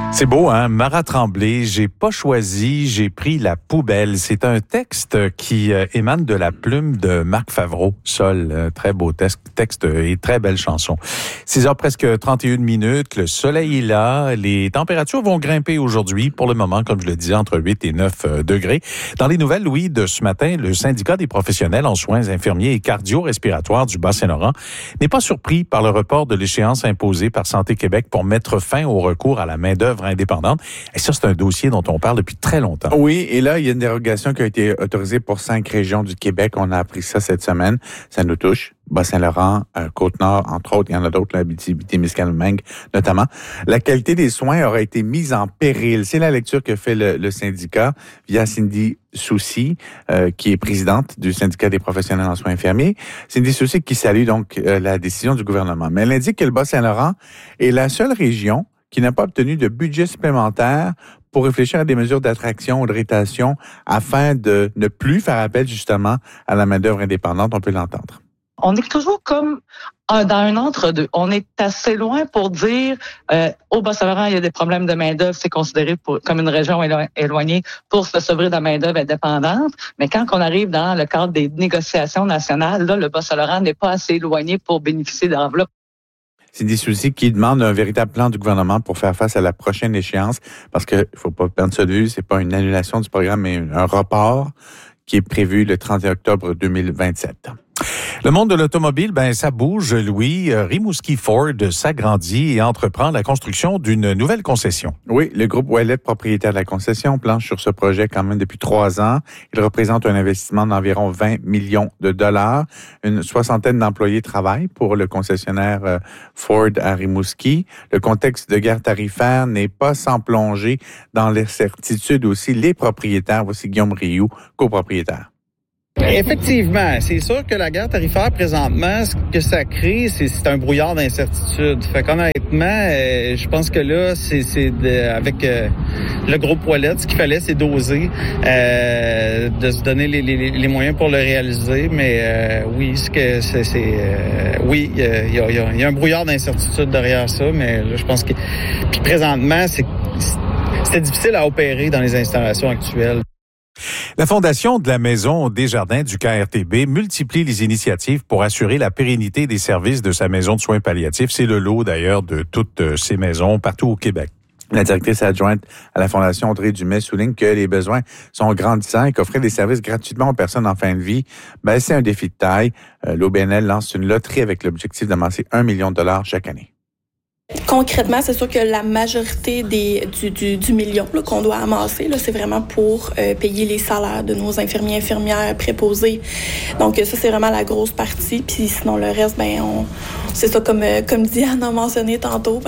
C'est beau, hein? Marat Tremblay, j'ai pas choisi, j'ai pris la poubelle. C'est un texte qui émane de la plume de Marc Favreau. Sol, très beau texte et très belle chanson. 6h presque 31 minutes, le soleil est là, les températures vont grimper aujourd'hui, pour le moment, comme je le disais, entre 8 et 9 degrés. Dans les nouvelles, Louis, de ce matin, le syndicat des professionnels en soins infirmiers et cardio-respiratoires du Bas-Saint-Laurent n'est pas surpris par le report de l'échéance imposée par Santé Québec pour mettre fin au recours à la main-d'œuvre indépendante. Et ça, c'est un dossier dont on parle depuis très longtemps. Oui, et là, il y a une dérogation qui a été autorisée pour 5 régions du Québec. On a appris ça cette semaine. Ça nous touche. Bas-Saint-Laurent, Côte-Nord, entre autres. Il y en a d'autres, Abitibi-Témiscamingue notamment. La qualité des soins aurait été mise en péril. C'est la lecture que fait le syndicat via Cindy Soucy, qui est présidente du syndicat des professionnels en soins infirmiers. Cindy Soucy qui salue donc la décision du gouvernement. Mais elle indique que le Bas-Saint-Laurent est la seule région qui n'a pas obtenu de budget supplémentaire pour réfléchir à des mesures d'attraction ou de rétention afin de ne plus faire appel justement à la main-d'œuvre indépendante. On peut l'entendre. On est toujours comme dans un entre-deux. On est assez loin pour dire au Bas-Saint-Laurent, il y a des problèmes de main-d'œuvre, c'est considéré comme une région éloignée pour se sevrer de la main-d'œuvre indépendante. Mais quand on arrive dans le cadre des négociations nationales, là, le Bas-Saint-Laurent n'est pas assez éloigné pour bénéficier d'enveloppes. C'est des soucis qui demandent un véritable plan du gouvernement pour faire face à la prochaine échéance, parce que faut pas perdre ça de vue, c'est pas une annulation du programme, mais un report qui est prévu le 31 octobre 2027. Le monde de l'automobile, ça bouge, Louis. Rimouski Ford s'agrandit et entreprend la construction d'une nouvelle concession. Oui, le groupe Ouellet, propriétaire de la concession, planche sur ce projet quand même depuis 3 ans. Il représente un investissement d'environ 20 millions de dollars. Une soixantaine d'employés travaillent pour le concessionnaire Ford à Rimouski. Le contexte de guerre tarifaire n'est pas sans plonger dans l'incertitude aussi. Les propriétaires, voici Guillaume Rioux, copropriétaire. Effectivement, c'est sûr que la guerre tarifaire présentement, ce que ça crée, c'est un brouillard d'incertitude. Fait qu'honnêtement, je pense que là, avec le groupe Ouellet, ce qu'il fallait, c'est d'oser, de se donner les moyens pour le réaliser. Mais oui, il y a un brouillard d'incertitude derrière ça. Mais là, je pense que puis présentement, c'était difficile à opérer dans les installations actuelles. La Fondation de la Maison Desjardins du KRTB multiplie les initiatives pour assurer la pérennité des services de sa maison de soins palliatifs. C'est le lot, d'ailleurs, de toutes ces maisons partout au Québec. La directrice adjointe à la Fondation, Audrey Dumais, souligne que les besoins sont grandissants et qu'offrir des services gratuitement aux personnes en fin de vie, c'est un défi de taille. L'OBNL lance une loterie avec l'objectif d'amasser 1 million de dollars chaque année. Concrètement, c'est sûr que la majorité du million là, qu'on doit amasser, là, c'est vraiment pour payer les salaires de nos infirmiers, infirmières, préposés. Donc ça, c'est vraiment la grosse partie. Puis sinon, le reste, c'est ça, comme Diane a mentionné tantôt,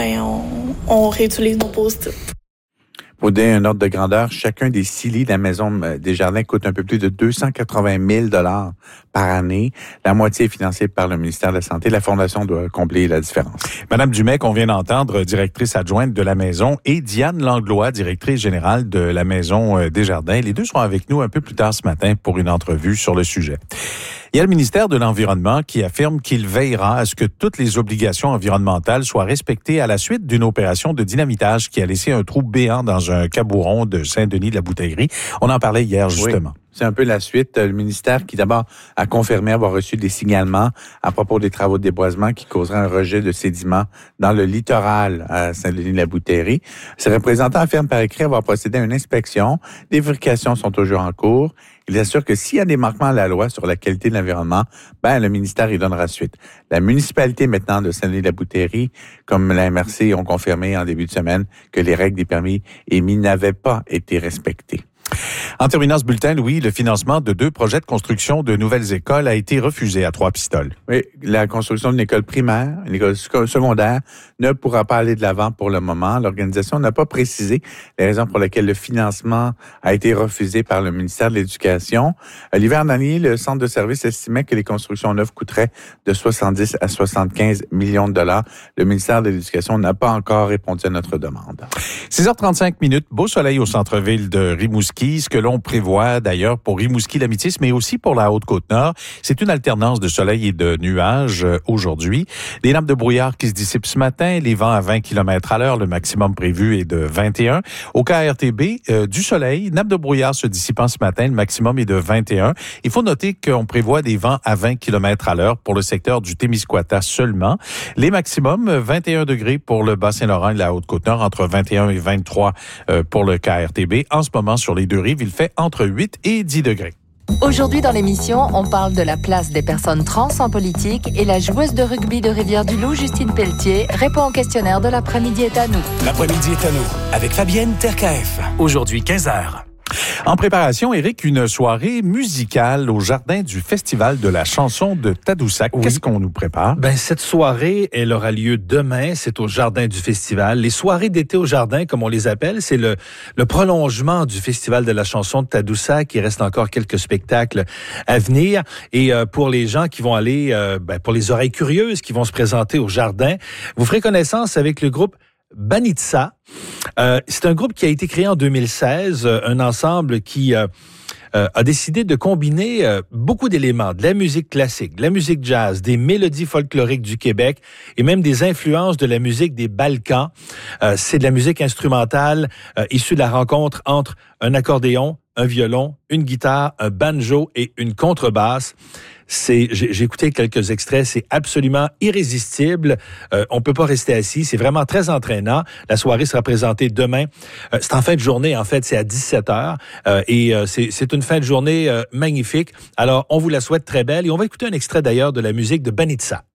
on réutilise nos post-it. Pour donner un ordre de grandeur, chacun des 6 lits de la Maison Desjardins coûte un peu plus de 280 000 $ par année. La moitié est financée par le ministère de la Santé. La Fondation doit combler la différence. Madame Dumais, qu'on vient d'entendre, directrice adjointe de la Maison, et Diane Langlois, directrice générale de la Maison Desjardins. Les deux seront avec nous un peu plus tard ce matin pour une entrevue sur le sujet. Il y a le ministère de l'Environnement qui affirme qu'il veillera à ce que toutes les obligations environnementales soient respectées à la suite d'une opération de dynamitage qui a laissé un trou béant dans un cabouron de Saint-Denis-de-la-Bouteillerie. On en parlait hier, justement. Oui. C'est un peu la suite. Le ministère qui, d'abord, a confirmé avoir reçu des signalements à propos des travaux de déboisement qui causeraient un rejet de sédiments dans le littoral à Saint-Denis-de-la-Bouteillerie. Ces représentants affirment par écrit avoir procédé à une inspection. Des vérifications sont toujours en cours. Ils assurent que s'il y a des manquements à la loi sur la qualité de l'environnement, le ministère y donnera suite. La municipalité maintenant de Saint-Denis-de-la-Bouteillerie, comme la MRC, ont confirmé en début de semaine que les règles des permis émis n'avaient pas été respectées. En terminant ce bulletin, Louis, le financement de 2 projets de construction de nouvelles écoles a été refusé à Trois-Pistoles. Oui, la construction d'une école primaire, une école secondaire, ne pourra pas aller de l'avant pour le moment. L'organisation n'a pas précisé les raisons pour lesquelles le financement a été refusé par le ministère de l'Éducation. L'hiver dernier, le centre de services estimait que les constructions neuves coûteraient de 70 à 75 millions de dollars. Le ministère de l'Éducation n'a pas encore répondu à notre demande. 6h35 minutes, beau soleil au centre-ville de Rimouski. pluie, ce que l'on prévoit d'ailleurs pour Rimouski-Lamitis, mais aussi pour la Haute-Côte-Nord. C'est une alternance de soleil et de nuages aujourd'hui. Des nappes de brouillard qui se dissipent ce matin, les vents à 20 km/h, le maximum prévu est de 21. Au KRTB, du soleil, nappes de brouillard se dissipant ce matin, le maximum est de 21. Il faut noter qu'on prévoit des vents à 20 km/h pour le secteur du Témiscouata seulement. Les maximums, 21 degrés pour le Bas-Saint-Laurent et la Haute-Côte-Nord, entre 21 et 23 pour le KRTB. En ce moment, sur les deux rives, il fait entre 8 et 10 degrés. Aujourd'hui dans l'émission, on parle de la place des personnes trans en politique et la joueuse de rugby de Rivière-du-Loup, Justine Pelletier, répond au questionnaire de L'après-midi est à nous. L'après-midi est à nous, avec Fabienne Terkaef. Aujourd'hui, 15h. En préparation, Éric, une soirée musicale au jardin du Festival de la chanson de Tadoussac. Oui. Qu'est-ce qu'on nous prépare? Cette soirée, elle aura lieu demain. C'est au jardin du festival. Les soirées d'été au jardin, comme on les appelle, c'est le prolongement du Festival de la chanson de Tadoussac. Il reste encore quelques spectacles à venir. Et pour les gens qui vont aller, pour les oreilles curieuses qui vont se présenter au jardin, vous ferez connaissance avec le groupe Banitsa. C'est un groupe qui a été créé en 2016, un ensemble qui a décidé de combiner beaucoup d'éléments, de la musique classique, de la musique jazz, des mélodies folkloriques du Québec et même des influences de la musique des Balkans. C'est de la musique instrumentale issue de la rencontre entre un accordéon, un violon, une guitare, un banjo et une contrebasse. J'ai écouté quelques extraits, c'est absolument irrésistible. On peut pas rester assis, c'est vraiment très entraînant. La soirée sera présentée demain. C'est en fin de journée, en fait, c'est à 17h. C'est une fin de journée magnifique. Alors, on vous la souhaite très belle et on va écouter un extrait d'ailleurs de la musique de Banitsa.